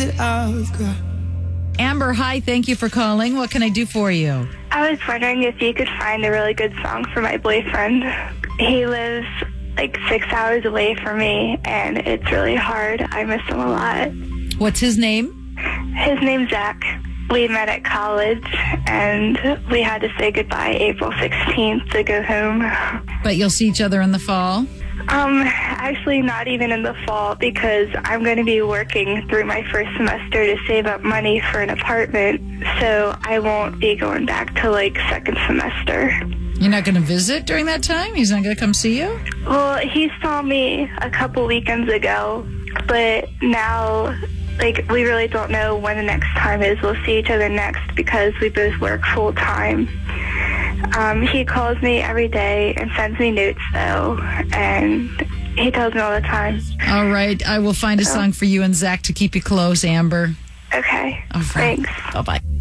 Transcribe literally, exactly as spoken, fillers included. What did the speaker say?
that I've got. Amber, hi. Thank you for calling. What can I do for you? I was wondering if you could find a really good song for my boyfriend. He lives like six hours away from me, and it's really hard. I miss him a lot. What's his name? His name's Zach. We met at college, and we had to say goodbye April sixteenth to go home. But you'll see each other in the fall? Um, actually not even in the fall, because I'm going to be working through my first semester to save up money for an apartment, so I won't be going back to like second semester. You're not going to visit during that time? He's not going to come see you? Well, he saw me a couple weekends ago, but now, like, we really don't know when the next time is. We'll see each other next because we both work full time. Um, he calls me every day and sends me notes, though, and he tells me all the time. All right. I will find a song for you and Zach to keep you close, Amber. Okay. All right. Thanks. Bye-bye.